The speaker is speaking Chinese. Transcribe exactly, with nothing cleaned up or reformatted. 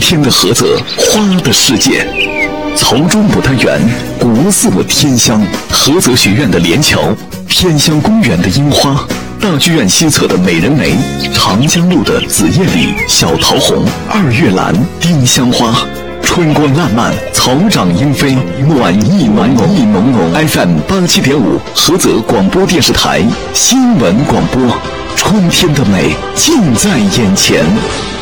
天的菏泽，花的世界。曹庄牡丹园，国色天香，菏泽学院的连桥，天香公园的樱花，大剧院西侧的美人梅，长江路的紫叶李、小桃红、二月兰、丁香花。春光烂漫，草长莺飞，暖意浓浓。意浓浓 F M 八七点五，菏泽广播电视台新闻广播，春天的美近在眼前。